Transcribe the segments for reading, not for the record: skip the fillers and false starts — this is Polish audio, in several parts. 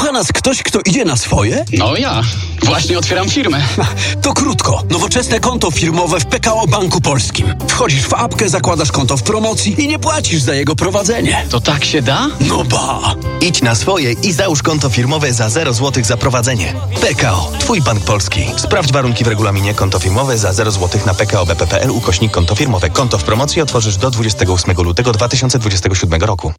Słucha nas ktoś, kto idzie na swoje? No ja. Właśnie otwieram firmę. To krótko. Nowoczesne konto firmowe w PKO Banku Polskim. Wchodzisz w apkę, zakładasz konto w promocji i nie płacisz za jego prowadzenie. To tak się da? No ba! Idź na swoje i załóż konto firmowe za 0 zł za prowadzenie. PKO. Twój bank polski. Sprawdź warunki w regulaminie. Konto firmowe za 0 zł na pkobp.pl/konto firmowe. Konto w promocji otworzysz do 28 lutego 2027 roku.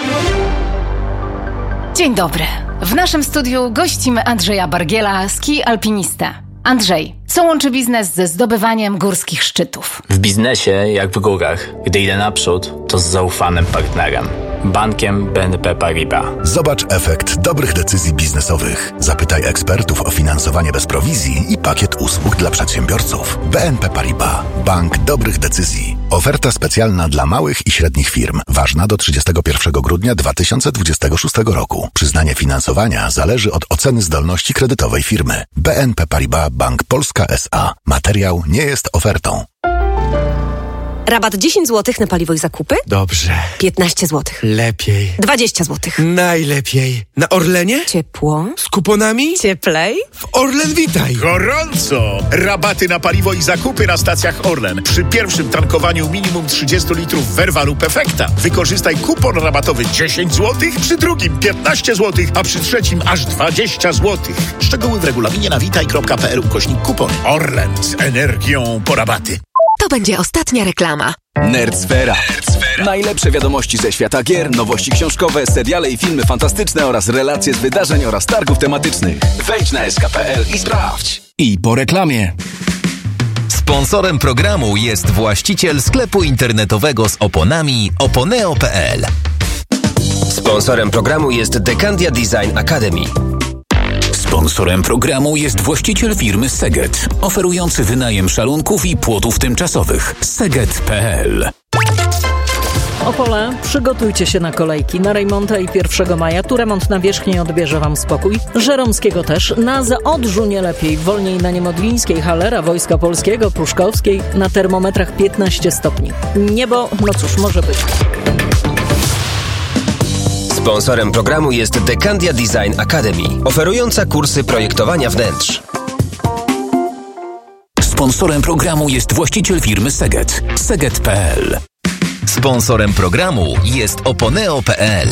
Dzień dobry. W naszym studiu gościmy Andrzeja Bargiela, ski alpinista. Andrzej, co łączy biznes ze zdobywaniem górskich szczytów? W biznesie, jak w górach, gdy idę naprzód, to z zaufanym partnerem. Bankiem BNP Paribas. Zobacz efekt dobrych decyzji biznesowych. Zapytaj ekspertów o finansowanie bez prowizji i pakiet usług dla przedsiębiorców. BNP Paribas. Bank dobrych decyzji. Oferta specjalna dla małych i średnich firm. Ważna do 31 grudnia 2026 roku. Przyznanie finansowania zależy od oceny zdolności kredytowej firmy. BNP Paribas Bank Polska S.A. Materiał nie jest ofertą. Rabat 10 zł na paliwo i zakupy? Dobrze. 15 zł. Lepiej. 20 zł. Najlepiej. Na Orlenie? Ciepło. Z kuponami? Cieplej. W Orlen Witaj. Gorąco! Rabaty na paliwo i zakupy na stacjach Orlen. Przy pierwszym tankowaniu minimum 30 litrów Verva lub Efekta. Wykorzystaj kupon rabatowy 10 zł, przy drugim 15 zł, a przy trzecim aż 20 zł. Szczegóły w regulaminie na witaj.pl/kupon. Orlen z energią po rabaty. To będzie ostatnia reklama. Nerdsfera. Najlepsze wiadomości ze świata gier, nowości książkowe, seriale i filmy fantastyczne oraz relacje z wydarzeń oraz targów tematycznych. Wejdź na sk.pl i sprawdź. I po reklamie. Sponsorem programu jest właściciel sklepu internetowego z oponami oponeo.pl. Sponsorem programu jest Decandia Design Academy. Sponsorem programu jest właściciel firmy Seget, oferujący wynajem szalunków i płotów tymczasowych. Seget.pl. Opole, przygotujcie się na kolejki. Na Rejmonta i 1 maja tu remont nawierzchni odbierze wam spokój. Żeromskiego też. Na Zaodrzu nie lepiej. Wolniej na Niemodlińskiej, Halera, Wojska Polskiego, Pruszkowskiej. Na termometrach 15 stopni. Niebo, no cóż, może być. Sponsorem programu jest Decandia Design Academy, oferująca kursy projektowania wnętrz. Sponsorem programu jest właściciel firmy Seget. Seget.pl. Sponsorem programu jest oponeo.pl.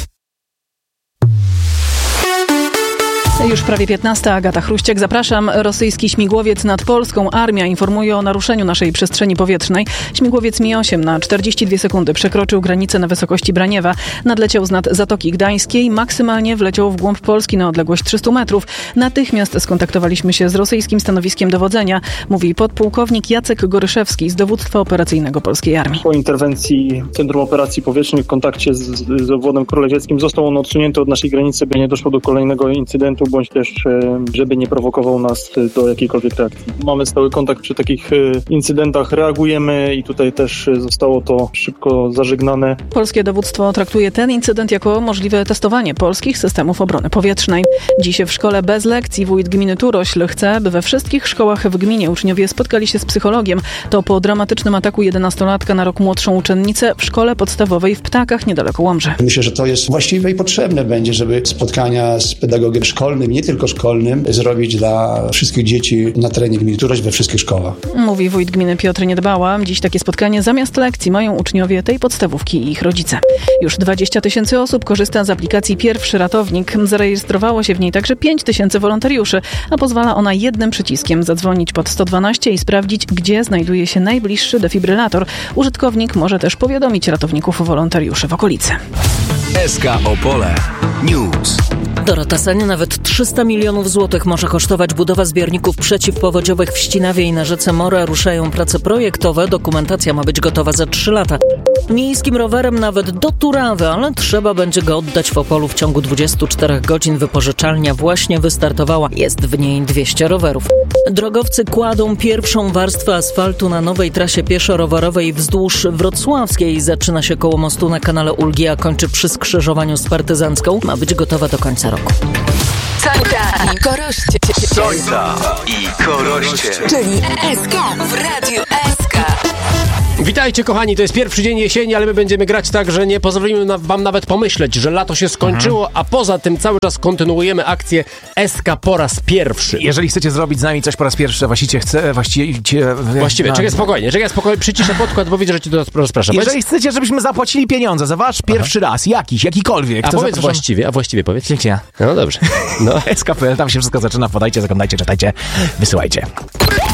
Już prawie 15. Agata Chruściak. Zapraszam. Rosyjski śmigłowiec nad polską. Armia informuje o naruszeniu naszej przestrzeni powietrznej. Śmigłowiec Mi-8 na 42 sekundy przekroczył granicę na wysokości Braniewa. Nadleciał z nad Zatoki Gdańskiej. Maksymalnie wleciał w głąb Polski na odległość 300 metrów. Natychmiast skontaktowaliśmy się z rosyjskim stanowiskiem dowodzenia, mówi podpułkownik Jacek Goryszewski z Dowództwa Operacyjnego Polskiej Armii. Po interwencji Centrum Operacji Powietrznych w kontakcie z obwodem królewieckim został on odsunięty od naszej granicy, by nie doszło do kolejnego incydentu, bądź też, żeby nie prowokował nas do jakiejkolwiek reakcji. Mamy stały kontakt przy takich incydentach, reagujemy i tutaj też zostało to szybko zażegnane. Polskie dowództwo traktuje ten incydent jako możliwe testowanie polskich systemów obrony powietrznej. Dziś w szkole bez lekcji wójt gminy Turośl chce, by we wszystkich szkołach w gminie uczniowie spotkali się z psychologiem. To po dramatycznym ataku 11-latka na rok młodszą uczennicę w szkole podstawowej w Ptakach niedaleko Łomży. Myślę, że to jest właściwe i potrzebne będzie, żeby spotkania z pedagogiem szkolnym, nie tylko szkolnym, zrobić dla wszystkich dzieci na terenie gminy Turośl we wszystkich szkołach. Mówi wójt gminy Piotr Niedbała. Dziś takie spotkanie zamiast lekcji mają uczniowie tej podstawówki i ich rodzice. Już 20 000 osób korzysta z aplikacji Pierwszy Ratownik. Zarejestrowało się w niej także 5 000 wolontariuszy, a pozwala ona jednym przyciskiem zadzwonić pod 112 i sprawdzić, gdzie znajduje się najbliższy defibrylator. Użytkownik może też powiadomić ratowników wolontariuszy w okolicy. SK Opole News. Dorota Sania, nawet 300 milionów złotych może kosztować budowa zbiorników przeciwpowodziowych w Ścinawie i na rzece Mora. Ruszają prace projektowe. Dokumentacja ma być gotowa za 3 lata. Miejskim rowerem nawet do Turawy, ale trzeba będzie go oddać w Opolu w ciągu 24 godzin. Wypożyczalnia właśnie wystartowała. Jest w niej 200 rowerów. Drogowcy kładą pierwszą warstwę asfaltu na nowej trasie pieszo-rowerowej wzdłuż Wrocławskiej. Zaczyna się koło mostu na kanale Ulgi, a kończy przy skrzyżowaniu z Partyzancką. Ma być gotowa do końca roku. Sońca i Koroście. Sońca i Koroście. Czyli SK w Radiu SK. Witajcie kochani, to jest pierwszy dzień jesieni, ale my będziemy grać tak, że nie pozwolimy wam nawet pomyśleć, że lato się skończyło, a poza tym cały czas kontynuujemy akcję SK po raz pierwszy. Jeżeli chcecie zrobić z nami coś po raz pierwszy, Właściwie, czekaj spokojnie, przyciszę podkład, bo widzę, że cię to rozpraszam. Jeżeli chcecie, żebyśmy zapłacili pieniądze za wasz pierwszy raz, jakikolwiek. A powiedz właściwie powiedz. Jak? No dobrze. No. SK.pl, tam się wszystko zaczyna, podajcie, zaglądajcie, czytajcie, wysyłajcie.